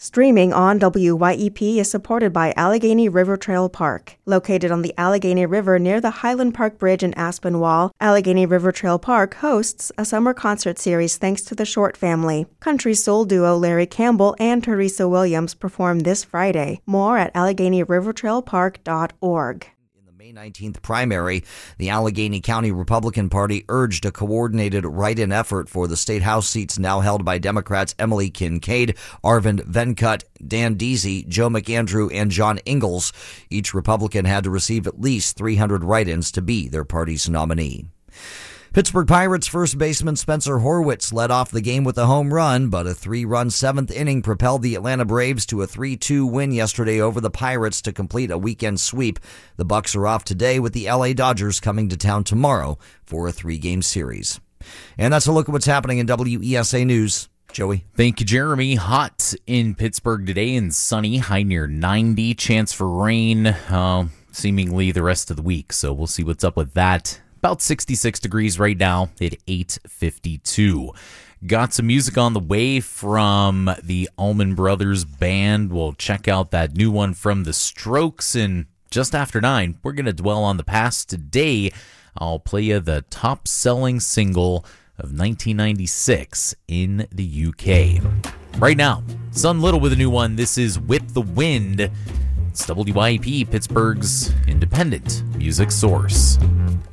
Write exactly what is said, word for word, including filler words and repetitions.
Streaming on W Y E P is supported by Allegheny River Trail Park. Located on the Allegheny River near the Highland Park Bridge in Aspinwall, Allegheny River Trail Park hosts a summer concert series thanks to the Short family. Country soul duo Larry Campbell and Teresa Williams perform this Friday. More at allegheny river trail park dot org. May nineteenth primary, the Allegheny County Republican Party urged a coordinated write-in effort for the state house seats now held by Democrats Emily Kincaid, Arvind Venkat, Dan Deasy, Joe McAndrew, and John Ingalls. Each Republican had to receive at least three hundred write-ins to be their party's nominee. Pittsburgh Pirates first baseman Spencer Horwitz led off the game with a home run, but a three-run seventh inning propelled the Atlanta Braves to a three two win yesterday over the Pirates to complete a weekend sweep. The Bucks are off today with the L A Dodgers coming to town tomorrow for a three-game series. And that's a look at what's happening in W E S A News. Joey. Thank you, Jeremy. Hot in Pittsburgh today and sunny, high near ninety. Chance for rain uh, seemingly the rest of the week, so we'll see what's up with that. About sixty-six degrees right now at eight fifty-two. Got some music on the way from the Allman Brothers Band. We'll check out that new one from The Strokes. And just after nine, we're going to dwell on the past. Today, I'll play you the top-selling single of nineteen ninety-six in the U K. Right now, Sun Little with a new one. This is With the Wind. It's W Y E P, Pittsburgh's independent music source.